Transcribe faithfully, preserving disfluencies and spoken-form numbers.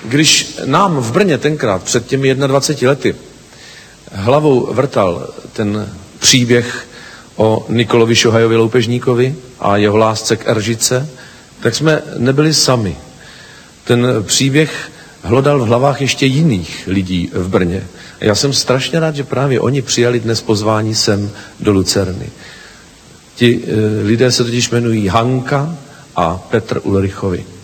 Když nám v Brně tenkrát před těmi dvaceti jednou lety hlavou vrtal ten příběh o Nikolovi Šohajovi Loupežníkovi a jeho lásce k Eržice, tak jsme nebyli sami. Ten příběh hlodal v hlavách ještě jiných lidí v Brně. A já jsem strašně rád, že právě oni přijali dnes pozvání sem do Lucerny. Ti e, lidé se totiž jmenují Hanka a Petr Ulrichovi.